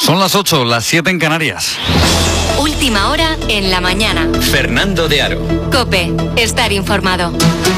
Son las 8, las 7 en Canarias. Última hora en la mañana. Fernando de Aro. COPE, estar informado.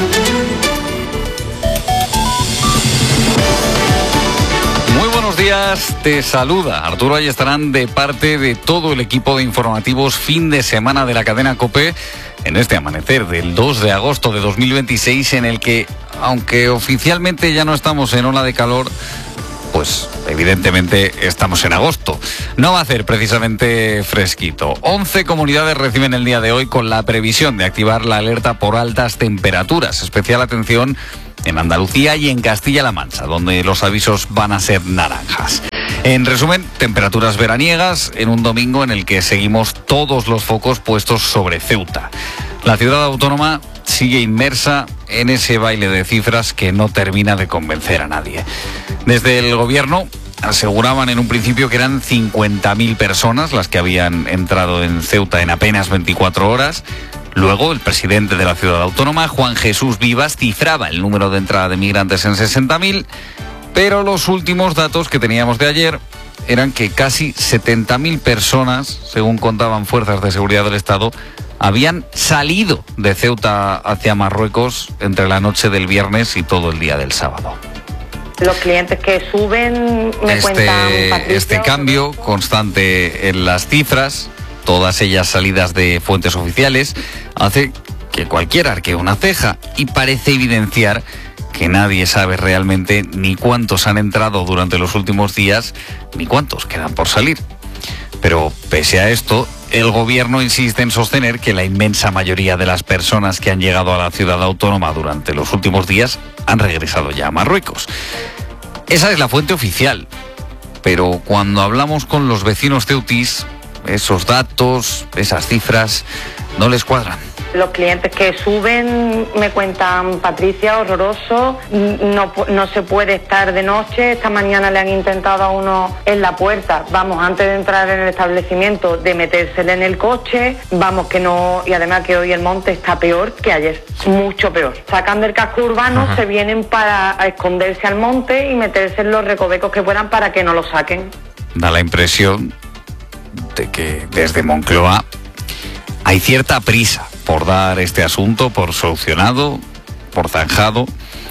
Muy buenos días, te saluda Arturo Ayestarán de parte de todo el equipo de informativos fin de semana de la cadena COPE en este amanecer del 2 de agosto de 2026 en el que, aunque oficialmente ya no estamos en ola de calor, pues evidentemente estamos en agosto. No va a ser precisamente fresquito. 11 comunidades reciben el día de hoy con la previsión de activar la alerta por altas temperaturas. Especial atención en Andalucía y en Castilla-La Mancha, donde los avisos van a ser naranjas. En resumen, temperaturas veraniegas en un domingo en el que seguimos todos los focos puestos sobre Ceuta. La ciudad autónoma sigue inmersa en ese baile de cifras que no termina de convencer a nadie. Desde el gobierno aseguraban en un principio que eran 50.000 personas las que habían entrado en Ceuta en apenas 24 horas. Luego, el presidente de la ciudad autónoma, Juan Jesús Vivas, cifraba el número de entrada de migrantes en 60.000, pero los últimos datos que teníamos de ayer eran que casi 70.000 personas, según contaban fuerzas de seguridad del Estado, habían salido de Ceuta hacia Marruecos entre la noche del viernes y todo el día del sábado. Los clientes que suben me cuentan, Patricia, este cambio constante en las cifras, todas ellas salidas de fuentes oficiales, hace que cualquiera arquee una ceja y parece evidenciar que nadie sabe realmente ni cuántos han entrado durante los últimos días ni cuántos quedan por salir. Pero pese a esto, el gobierno insiste en sostener que la inmensa mayoría de las personas que han llegado a la ciudad autónoma durante los últimos días han regresado ya a Marruecos. Esa es la fuente oficial, pero cuando hablamos con los vecinos ceutís, esos datos, esas cifras, no les cuadran. Los clientes que suben me cuentan, Patricia, horroroso, no se puede estar de noche. Esta mañana le han intentado a uno en la puerta, antes de entrar en el establecimiento, de metérsele en el coche, que no, y además que hoy el monte está peor que ayer, mucho peor. Sacan del casco urbano, se vienen para esconderse al monte y meterse en los recovecos que puedan para que no lo saquen. Da la impresión de que desde Moncloa hay cierta prisa por dar este asunto por solucionado, por zanjado.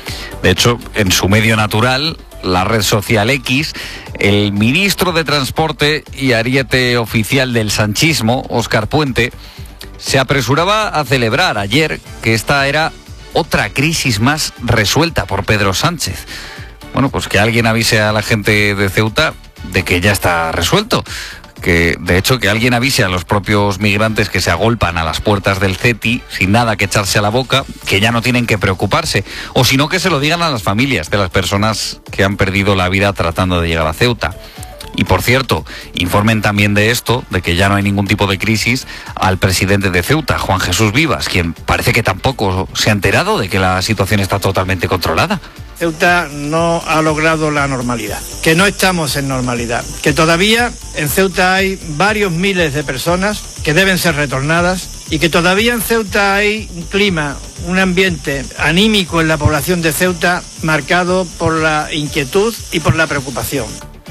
De hecho, en su medio natural, la red social X, el ministro de Transporte y ariete oficial del sanchismo, Óscar Puente, se apresuraba a celebrar ayer que esta era otra crisis más resuelta por Pedro Sánchez. Bueno, pues que alguien avise a la gente de Ceuta de que ya está resuelto. Que de hecho que alguien avise a los propios migrantes que se agolpan a las puertas del CETI sin nada que echarse a la boca, que ya no tienen que preocuparse, o si no que se lo digan a las familias de las personas que han perdido la vida tratando de llegar a Ceuta. Y por cierto, informen también de esto, de que ya no hay ningún tipo de crisis, al presidente de Ceuta, Juan Jesús Vivas, quien parece que tampoco se ha enterado de que la situación está totalmente controlada. Ceuta no ha logrado la normalidad, que no estamos en normalidad, que todavía en Ceuta hay varios miles de personas que deben ser retornadas y que todavía en Ceuta hay un clima, un ambiente anímico en la población de Ceuta marcado por la inquietud y por la preocupación.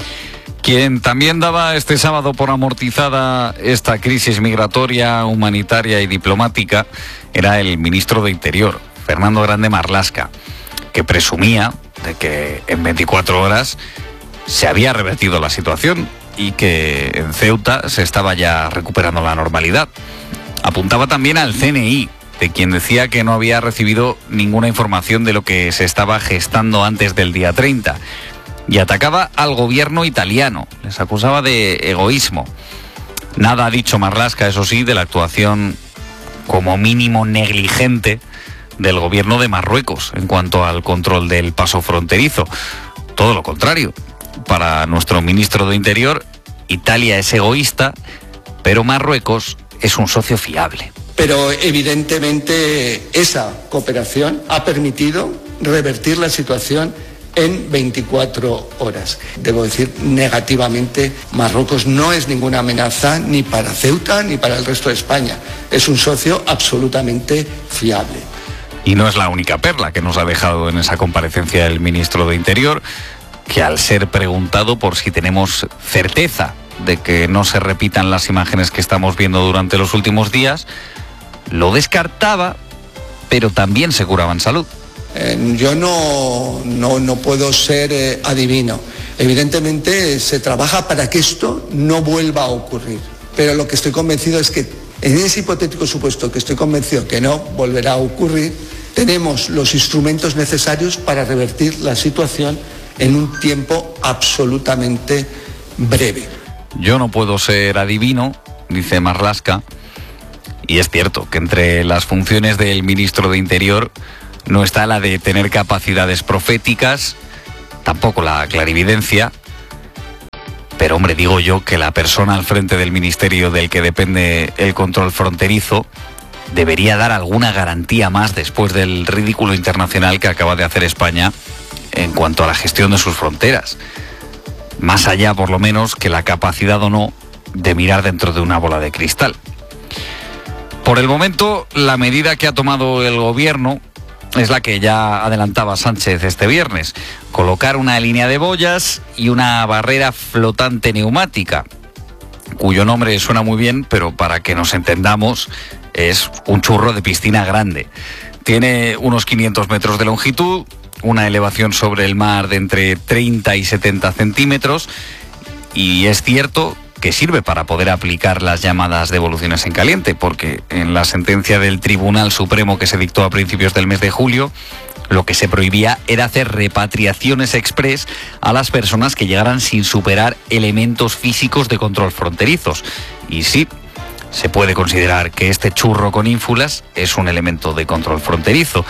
Quien también daba este sábado por amortizada esta crisis migratoria, humanitaria y diplomática era el ministro de Interior, Fernando Grande Marlaska, que presumía de que en 24 horas se había revertido la situación y que en Ceuta se estaba ya recuperando la normalidad. Apuntaba también al CNI, de quien decía que no había recibido ninguna información de lo que se estaba gestando antes del día 30. Y atacaba al gobierno italiano, les acusaba de egoísmo. Nada ha dicho Marlaska, eso sí, de la actuación como mínimo negligente del gobierno de Marruecos en cuanto al control del paso fronterizo. Todo lo contrario. Para nuestro ministro de Interior, Italia es egoísta, pero Marruecos es un socio fiable. Pero evidentemente esa cooperación ha permitido revertir la situación en 24 horas. Debo decir, negativamente, Marruecos no es ninguna amenaza ni para Ceuta ni para el resto de España. Es un socio absolutamente fiable. Y no es la única perla que nos ha dejado en esa comparecencia el ministro de Interior, que al ser preguntado por si tenemos certeza de que no se repitan las imágenes que estamos viendo durante los últimos días, lo descartaba, pero también se curaba en salud. Yo no puedo ser adivino. Evidentemente se trabaja para que esto no vuelva a ocurrir. Pero lo que estoy convencido es que en ese hipotético supuesto que estoy convencido que no volverá a ocurrir, tenemos los instrumentos necesarios para revertir la situación en un tiempo absolutamente breve. Yo no puedo ser adivino, dice Marlaska, y es cierto que entre las funciones del ministro de Interior no está la de tener capacidades proféticas, tampoco la clarividencia, pero hombre, digo yo que la persona al frente del ministerio del que depende el control fronterizo debería dar alguna garantía más después del ridículo internacional que acaba de hacer España en cuanto a la gestión de sus fronteras. Más allá, por lo menos, que la capacidad o no de mirar dentro de una bola de cristal. Por el momento, la medida que ha tomado el gobierno es la que ya adelantaba Sánchez este viernes: colocar una línea de boyas y una barrera flotante neumática, cuyo nombre suena muy bien, pero para que nos entendamos, es un churro de piscina grande. Tiene unos 500 metros de longitud, una elevación sobre el mar de entre 30 y 70 centímetros, y es cierto que sirve para poder aplicar las llamadas devoluciones en caliente, porque en la sentencia del Tribunal Supremo que se dictó a principios del mes de julio, lo que se prohibía era hacer repatriaciones express a las personas que llegaran sin superar elementos físicos de control fronterizos. Y sí, se puede considerar que este churro con ínfulas es un elemento de control fronterizo.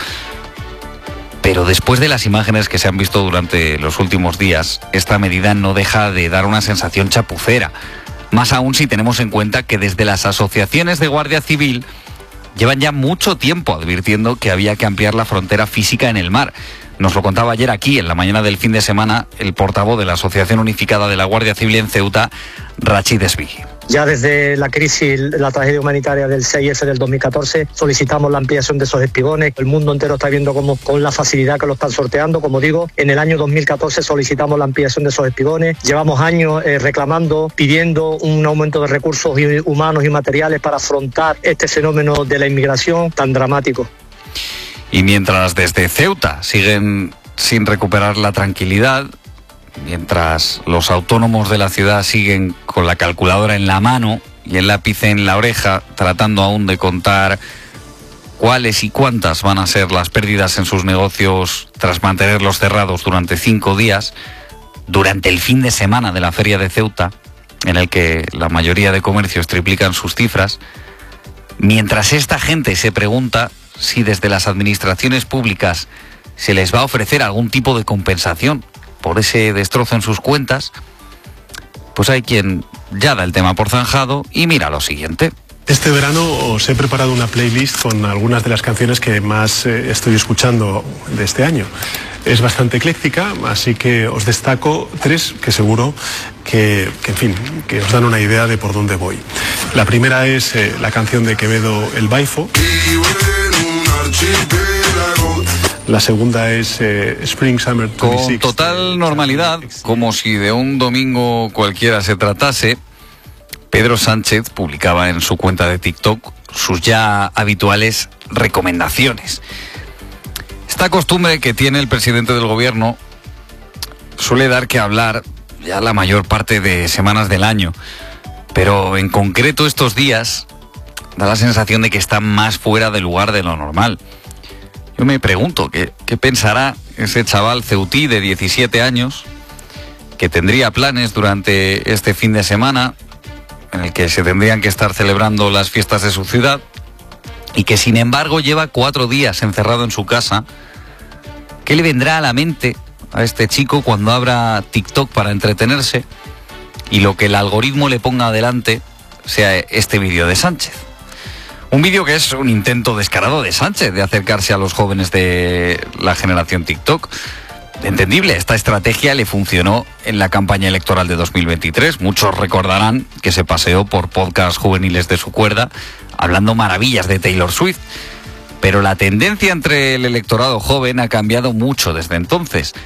Pero después de las imágenes que se han visto durante los últimos días, esta medida no deja de dar una sensación chapucera. Más aún si tenemos en cuenta que desde las asociaciones de Guardia Civil llevan ya mucho tiempo advirtiendo que había que ampliar la frontera física en el mar. Nos lo contaba ayer aquí, en la mañana del fin de semana, el portavoz de la Asociación Unificada de la Guardia Civil en Ceuta, Rachid Esbighi. Ya desde la crisis, la tragedia humanitaria del 6F del 2014, solicitamos la ampliación de esos espigones. El mundo entero está viendo cómo, con la facilidad que lo están sorteando. Como digo, en el año 2014 solicitamos la ampliación de esos espigones. Llevamos años reclamando, pidiendo un aumento de recursos humanos y materiales para afrontar este fenómeno de la inmigración tan dramático. Y mientras desde Ceuta siguen sin recuperar la tranquilidad, mientras los autónomos de la ciudad siguen con la calculadora en la mano y el lápiz en la oreja, tratando aún de contar cuáles y cuántas van a ser las pérdidas en sus negocios tras mantenerlos cerrados durante 5 días, durante el fin de semana de la Feria de Ceuta, en el que la mayoría de comercios triplican sus cifras, mientras esta gente se pregunta si desde las administraciones públicas se les va a ofrecer algún tipo de compensación por ese destrozo en sus cuentas, pues hay quien ya da el tema por zanjado y mira lo siguiente. Este verano os he preparado una playlist con algunas de las canciones que más estoy escuchando de este año. Es bastante ecléctica, así que os destaco 3 que seguro que os dan una idea de por dónde voy. La primera es la canción de Quevedo, El Baifo. La segunda es Spring Summer 26. Con total normalidad, como si de un domingo cualquiera se tratase, Pedro Sánchez publicaba en su cuenta de TikTok sus ya habituales recomendaciones. Esta costumbre que tiene el presidente del gobierno suele dar que hablar ya la mayor parte de semanas del año, pero en concreto estos días da la sensación de que está más fuera de lugar de lo normal. Yo me pregunto, ¿qué pensará ese chaval ceutí de 17 años que tendría planes durante este fin de semana en el que se tendrían que estar celebrando las fiestas de su ciudad y que sin embargo lleva 4 días encerrado en su casa? ¿Qué le vendrá a la mente a este chico cuando abra TikTok para entretenerse y lo que el algoritmo le ponga adelante sea este vídeo de Sánchez? Un vídeo que es un intento descarado de Sánchez de acercarse a los jóvenes de la generación TikTok. Entendible, esta estrategia le funcionó en la campaña electoral de 2023. Muchos recordarán que se paseó por podcasts juveniles de su cuerda hablando maravillas de Taylor Swift. Pero la tendencia entre el electorado joven ha cambiado mucho desde entonces.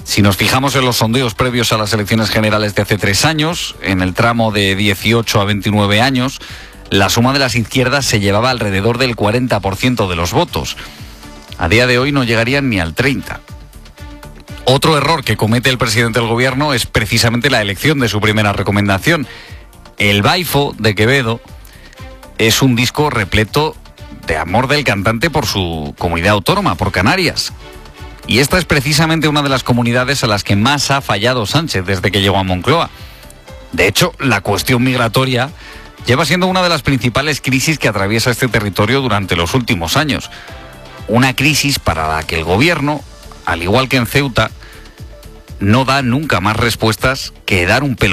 Si nos fijamos en los sondeos previos a las elecciones generales de hace 3 años, en el tramo de 18 a 29 años, la suma de las izquierdas se llevaba alrededor del 40% de los votos. A día de hoy no llegarían ni al 30%. Otro error que comete el presidente del gobierno es precisamente la elección de su primera recomendación. El Baifo de Quevedo es un disco repleto de amor del cantante por su comunidad autónoma, por Canarias. Y esta es precisamente una de las comunidades a las que más ha fallado Sánchez desde que llegó a Moncloa. De hecho, la cuestión migratoria lleva siendo una de las principales crisis que atraviesa este territorio durante los últimos años. Una crisis para la que el gobierno, al igual que en Ceuta, no da nunca más respuestas que dar un pelo